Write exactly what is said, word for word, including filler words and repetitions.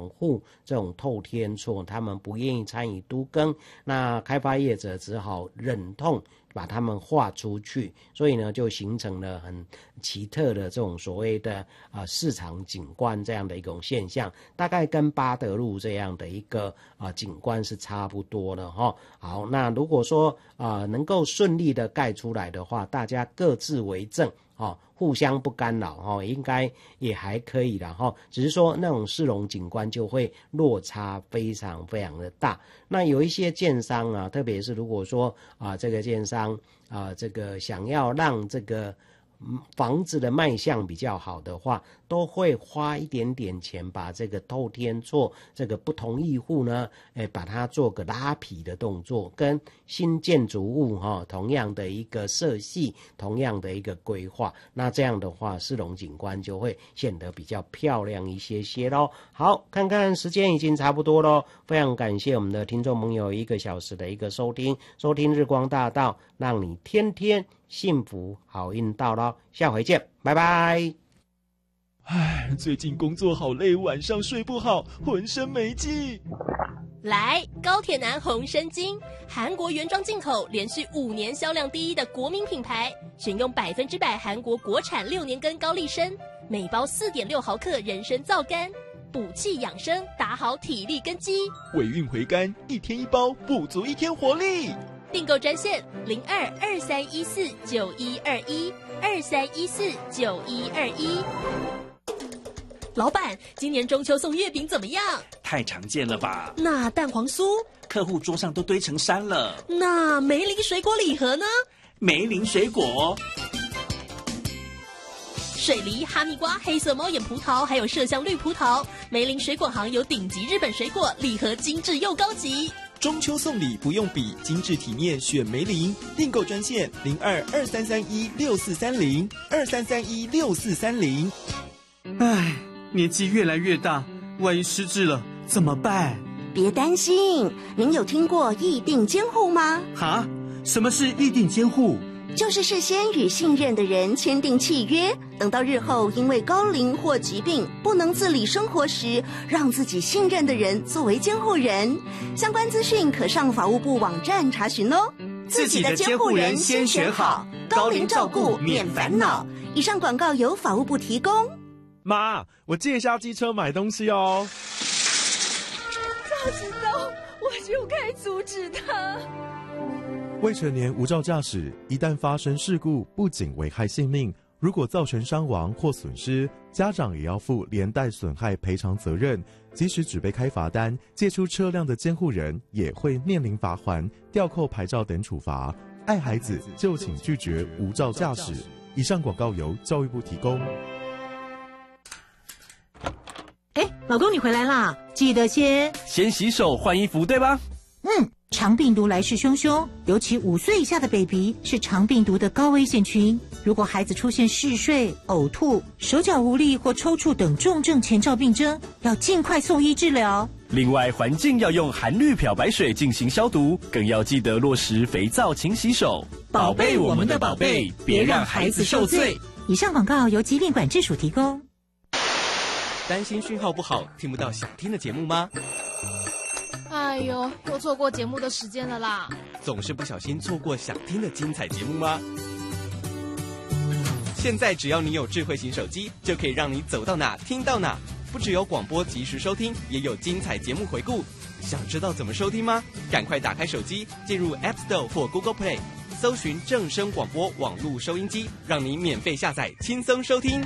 护这种透天厝，他们不愿意参与都更，那开发业者只好忍痛把它们划出去，所以呢，就形成了很奇特的这种所谓的啊、呃、市场景观这样的一种现象，大概跟八德路这样的一个啊、呃、景观是差不多的哈。好，那如果说啊、呃、能够顺利的盖出来的话，大家各自为政。哦，互相不干扰哦，应该也还可以啦哈。只是说那种市容景观就会落差非常非常的大。那有一些建商啊，特别是如果说啊这个建商啊这个想要让这个房子的卖相比较好的话，都会花一点点钱把这个透天厝这个不同意户呢，诶，把它做个拉皮的动作，跟新建筑物哈、哦、同样的一个设计，同样的一个规划，那这样的话，市容景观就会显得比较漂亮一些些咯。好，看看时间已经差不多咯，非常感谢我们的听众朋友一个小时的一个收听，收听日光大道，让你天天幸福好运到咯，下回见，拜拜。 唉，最近工作好累，晚上睡不好，浑身没劲。 来，高铁男红参精，韩国原装进口，连续五年销量第一的国民品牌，选用百分之百韩国国产六年根高丽参，每包四点六毫克人参皂苷，补气养生，打好体力根基。 尾韵回甘，一天一包，补足一天活力。 订购专线零二二三一四九一二一二三一四九一二一。老板，今年中秋送月饼怎么样？ 太常见了吧？ 那蛋黄酥？ 客户桌上都堆成山了。 那梅林水果礼盒呢？ 梅林水果。 水梨、哈密瓜、黑色猫眼葡萄，还有麝香绿葡萄。梅林水果行有顶级日本水果，礼盒精致又高级。 中秋送礼不用比，精致体面选梅林。订购专线零二二三三一六四三零二三三一六四三零。 唉，年纪越来越大，万一失智了怎么办？ 别担心，您有听过议定监护吗？ 哈？什么是议定监护？ 就是事先与信任的人签订契约，等到日后因为高龄或疾病不能自理生活时，让自己信任的人作为监护人。相关资讯可上法务部网站查询哦。 自己的监护人先选好，高龄照顾免烦恼。 以上广告由法务部提供。 妈，我借一下机车买东西哦。 早知道我就该阻止他。 未成年无照驾驶，一旦发生事故，不仅危害性命，如果造成伤亡或损失，家长也要负连带损害赔偿责任。即使只被开罚单，借出车辆的监护人也会面临罚锾、吊扣牌照等处罚。爱孩子就请拒绝无照驾驶。以上广告由教育部提供。 哎，老公你回来啦，记得先先洗手换衣服，对吧？ 嗯，肠病毒来势汹汹，尤其五岁以下的 baby 是肠病毒的高危险群。如果孩子出现嗜睡、呕吐、手脚无力或抽搐等重症前兆病征，要尽快送医治疗。 另外，环境要用含氯漂白水进行消毒，更要记得落实肥皂勤洗手， 宝贝我们的宝贝，别让孩子受罪。以上广告由疾病管制署提供。 担心讯号不好，听不到想听的节目吗？ 哎呦，又错过节目的时间了啦！ 总是不小心错过想听的精彩节目吗？现在只要你有智慧型手机，就可以让你走到哪听到哪。不只有广播及时收听，也有精彩节目回顾。想知道怎么收听吗？赶快打开手机，进入 App Store 或 Google Play， 搜寻正声广播网络收音机，让你免费下载，轻松收听。